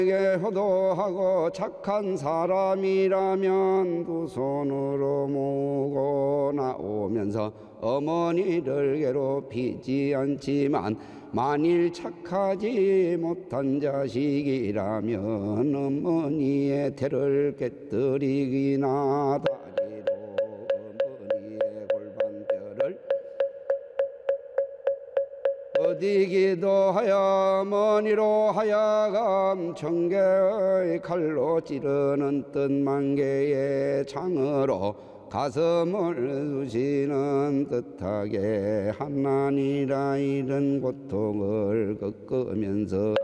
에게 효도하고 착한 사람이라면 두 손으로 모으고 나오면서 어머니를 괴롭히지 않지만 만일 착하지 못한 자식이라면 어머니의 태를 깨뜨리기나 다리로 어머니의 골반뼈를 어디기도 하여 어머니로 하여금 청개의 칼로 찌르는 뜻만 개의 창으로 가슴을 쑤시는 듯하게 하나니라 이런 고통을 겪으면서